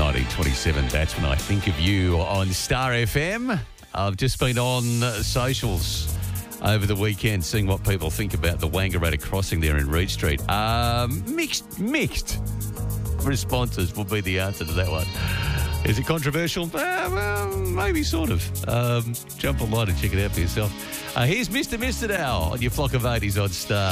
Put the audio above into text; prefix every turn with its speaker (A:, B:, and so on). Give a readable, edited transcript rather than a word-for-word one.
A: 1927, that's when I think of you on Star FM. I've just been on socials over the weekend seeing what people think about the Wangaratta crossing there in Reed Street. Mixed responses will be the answer to that one. Is it controversial? Well, maybe sort of. Jump online and check it out for yourself. Here's Mr. Now on your Flock of 80s on Star.